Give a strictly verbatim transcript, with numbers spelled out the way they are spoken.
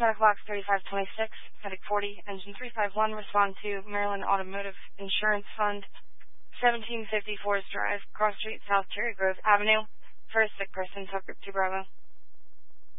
Medical Box thirty-five twenty-six, Medic forty, Engine three five one, respond to Maryland Automotive Insurance Fund, seventeen fifty Forest Drive, Cross Street, South Cherry Grove Avenue, for a sick person, subgroup two Bravo.